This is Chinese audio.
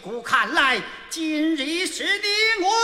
故看来，今日是你我